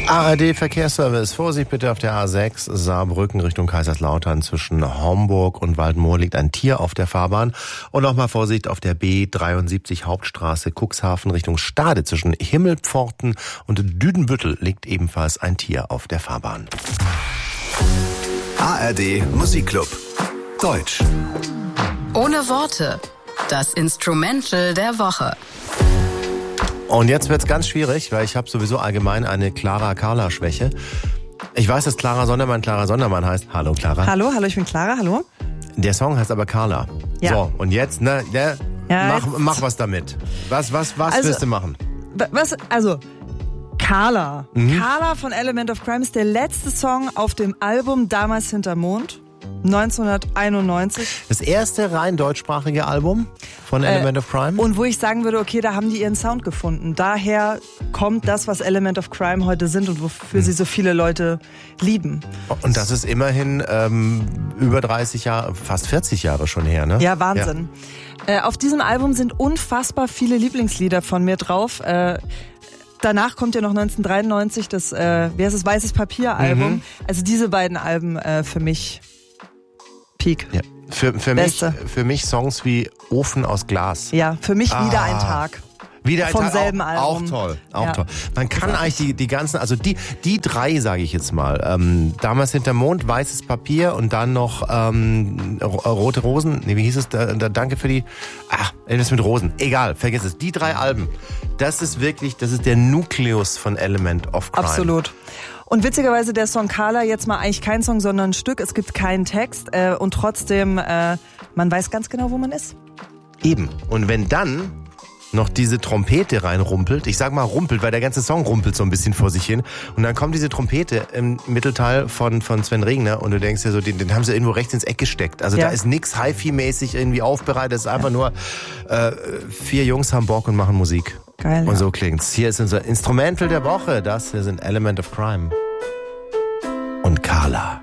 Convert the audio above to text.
ARD Verkehrsservice. Vorsicht bitte auf der A6 Saarbrücken Richtung Kaiserslautern. Zwischen Homburg und Waldmoor liegt ein Tier auf der Fahrbahn. Und nochmal Vorsicht auf der B73 Hauptstraße Cuxhaven Richtung Stade. Zwischen Himmelpforten und Düdenbüttel liegt ebenfalls ein Tier auf der Fahrbahn. ARD Musikclub. Deutsch. Ohne Worte. Das Instrumental der Woche. Und jetzt wird's ganz schwierig, weil ich habe sowieso allgemein eine Clara-Carla-Schwäche. Ich weiß, dass Clara Sondermann heißt. Hallo Clara. Hallo, ich bin Clara, hallo. Der Song heißt aber Carla. Ja. So, und jetzt, mach was damit. Was willst du machen? Carla. Carla von Element of Crime ist der letzte Song auf dem Album Damals hinterm Mond, 1991. Das erste rein deutschsprachige Album von Element of Crime. Und wo ich sagen würde, okay, da haben die ihren Sound gefunden. Daher kommt das, was Element of Crime heute sind und wofür sie so viele Leute lieben. Und das ist immerhin über 30 Jahre, fast 40 Jahre schon her, ne? Ja, Wahnsinn. Ja. Auf diesem Album sind unfassbar viele Lieblingslieder von mir drauf. Danach kommt ja noch 1993 das Weißes Papier-Album. Also diese beiden Alben für mich Peak. Ja. Für mich Songs wie Ofen aus Glas. Ja, für mich wieder ein Tag. Wieder ein vom Tag, selben auch Album. Auch toll. Man kann eigentlich die ganzen, also die drei, sage ich jetzt mal, Damals hinterm Mond, Weißes Papier und dann noch Rote Rosen, wie hieß es, danke für die, irgendwas mit Rosen, egal, vergiss es, die drei Alben, das ist der Nukleus von Element of Crime. Absolut. Und witzigerweise der Song Carla, jetzt mal eigentlich kein Song, sondern ein Stück, es gibt keinen Text und trotzdem, man weiß ganz genau, wo man ist. Eben, und wenn dann noch diese Trompete reinrumpelt. Ich sag mal rumpelt, weil der ganze Song rumpelt so ein bisschen vor sich hin. Und dann kommt diese Trompete im Mittelteil von Sven Regner und du denkst dir so, den haben sie irgendwo rechts ins Eck gesteckt. Also da ist nix Hi-Fi-mäßig irgendwie aufbereitet. Es ist einfach nur 4 Jungs haben Bock und machen Musik. Geil. Und so klingt's. Hier ist unser Instrumental der Woche. Das hier sind Element of Crime und Carla.